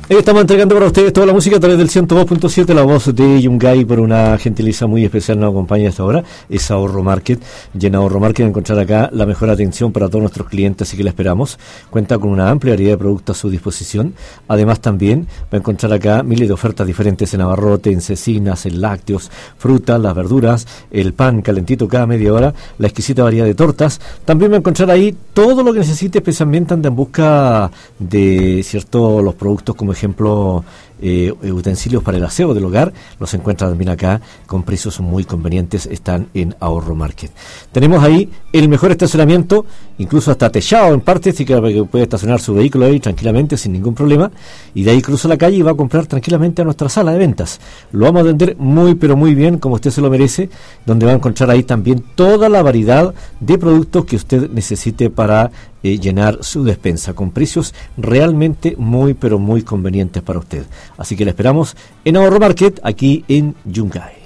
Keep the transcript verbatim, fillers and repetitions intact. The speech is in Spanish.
Estamos entregando para ustedes toda la música a través del ciento dos punto siete, la voz de Yungay, por una gentileza muy especial nos acompaña a esta hora, es Ahorro Market. Y en Ahorro Market encontrar acá la mejor atención para todos nuestros clientes, así que la esperamos. Cuenta con una amplia variedad de productos a su disposición. Además también va a encontrar acá miles de ofertas diferentes en abarrote, en cecinas, en lácteos, frutas, las verduras, el pan calentito cada media hora, la exquisita variedad de tortas. También va a encontrar ahí todo lo que necesite, especialmente anda en busca de cierto los productos como ejemplo eh, utensilios para el aseo del hogar, los encuentra también acá con precios muy convenientes, están en Ahorro Market. Tenemos ahí el mejor estacionamiento, incluso hasta techado en parte, así que puede estacionar su vehículo ahí tranquilamente sin ningún problema, y de ahí cruza la calle y va a comprar tranquilamente a nuestra sala de ventas. Lo vamos a atender muy pero muy bien, como usted se lo merece, donde va a encontrar ahí también toda la variedad de productos que usted necesite para Eh, llenar su despensa con precios realmente muy pero muy convenientes para usted. Así que le esperamos en Ahorro Market aquí en Yungay.